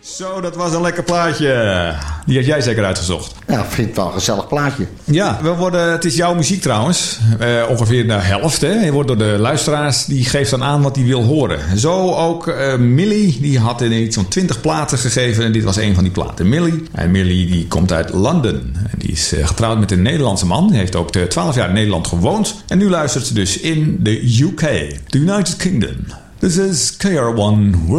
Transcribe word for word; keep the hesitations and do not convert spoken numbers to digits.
Zo, dat was een lekker plaatje. Die had jij zeker uitgezocht. Ja, ik vind het wel een gezellig plaatje. Ja, we worden, het is jouw muziek trouwens. Uh, ongeveer de helft. Hè? Je wordt door de luisteraars, die geeft dan aan wat hij wil horen. Zo ook uh, Millie, die had in iets van twintig platen gegeven. En dit was een van die platen. Millie. En Millie die komt uit London. En die is uh, getrouwd met een Nederlandse man. Die heeft ook twaalf jaar in Nederland gewoond. En nu luistert ze dus in de U K. The United Kingdom. This is K R one